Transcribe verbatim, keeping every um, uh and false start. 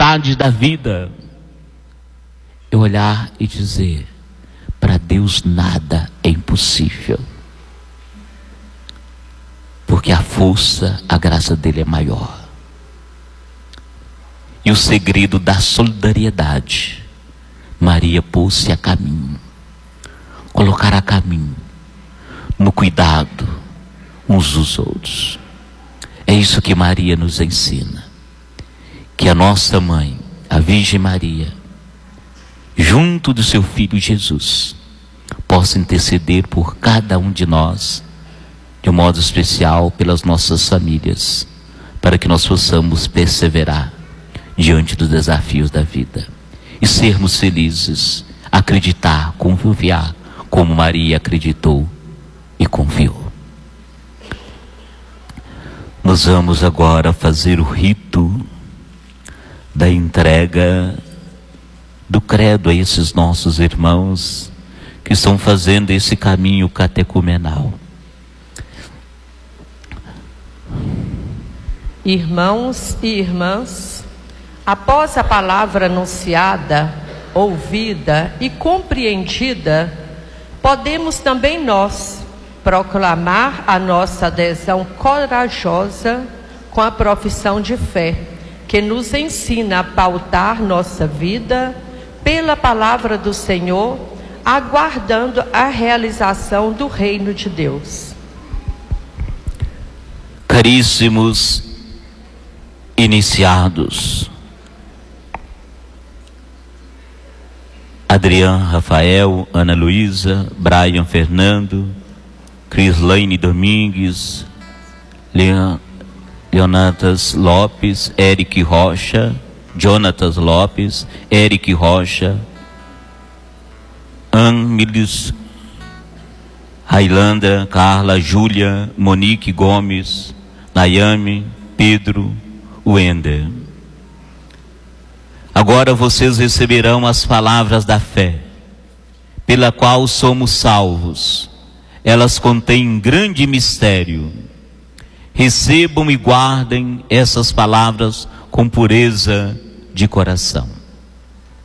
tempestades da vida, é olhar e dizer: para Deus nada é impossível, porque a força, a graça dele é maior. E o segredo da solidariedade, Maria pôs-se a caminho, colocar a caminho, no cuidado uns dos outros. É isso que Maria nos ensina, que a nossa mãe, a Virgem Maria, junto do seu Filho Jesus, possa interceder por cada um de nós, de um modo especial pelas nossas famílias, para que nós possamos perseverar diante dos desafios da vida e sermos felizes, acreditar, confiar, como Maria acreditou e confiou. Nós vamos agora fazer o rito da entrega do credo a esses nossos irmãos que estão fazendo esse caminho catecumenal. Irmãos e irmãs, após a palavra anunciada, ouvida e compreendida, podemos também nós proclamar a nossa adesão corajosa com a profissão de fé, que nos ensina a pautar nossa vida pela palavra do Senhor, aguardando a realização do reino de Deus. Caríssimos iniciados, Adriano Rafael, Ana Luísa, Brian Fernando, Crislaine Domingues, Leon, Leonatas Lopes, Eric Rocha, Jonatas Lopes, Eric Rocha, Amilis, Railandra, Carla, Júlia, Monique Gomes, Nayame, Pedro, Wender. Agora vocês receberão as palavras da fé, pela qual somos salvos. Elas contêm um grande mistério. Recebam e guardem essas palavras com pureza de coração.